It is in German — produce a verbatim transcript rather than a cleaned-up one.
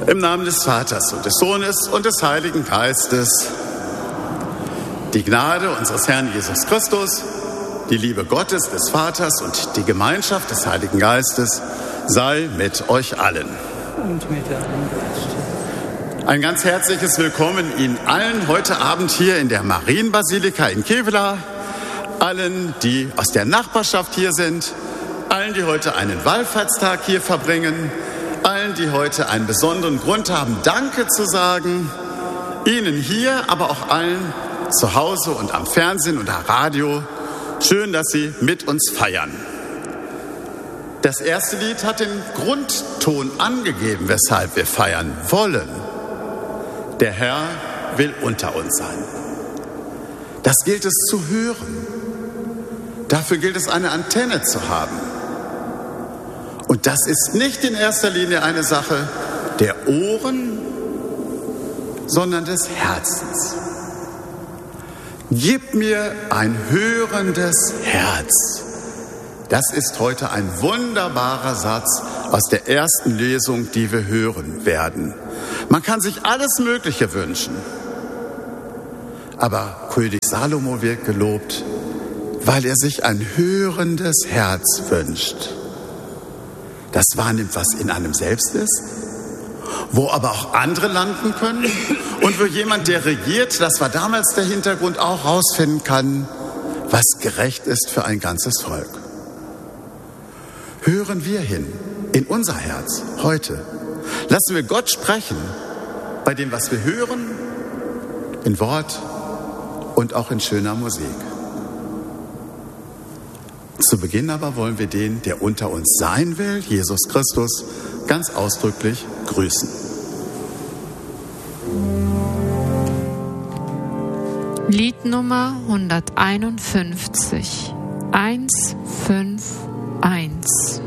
Im Namen des Vaters und des Sohnes und des Heiligen Geistes. Die Gnade unseres Herrn Jesus Christus, die Liebe Gottes des Vaters und die Gemeinschaft des Heiligen Geistes sei mit euch allen. Und mit deinem Geist. Ein ganz herzliches Willkommen Ihnen allen heute Abend hier in der Marienbasilika in Kevela, allen, die aus der Nachbarschaft hier sind, allen, die heute einen Wallfahrtstag hier verbringen, allen, die heute einen besonderen Grund haben, Danke zu sagen, Ihnen hier, aber auch allen zu Hause und am Fernsehen und am Radio. Schön, dass Sie mit uns feiern. Das erste Lied hat den Grundton angegeben, weshalb wir feiern wollen. Der Herr will unter uns sein. Das gilt es zu hören. Dafür gilt es, eine Antenne zu haben. Und das ist nicht in erster Linie eine Sache der Ohren, sondern des Herzens. Gib mir ein hörendes Herz. Das ist heute ein wunderbarer Satz aus der ersten Lesung, die wir hören werden. Man kann sich alles Mögliche wünschen. Aber König Salomo wird gelobt, weil er sich ein hörendes Herz wünscht. Das wahrnimmt, was in einem selbst ist, wo aber auch andere landen können und wo jemand, der regiert, das war damals der Hintergrund, auch rausfinden kann, was gerecht ist für ein ganzes Volk. Hören wir hin in unser Herz heute. Lassen wir Gott sprechen bei dem, was wir hören, in Wort und auch in schöner Musik. Zu Beginn aber wollen wir den, der unter uns sein will, Jesus Christus, ganz ausdrücklich grüßen. Liednummer hunderteinundfünfzig, eins fünf eins.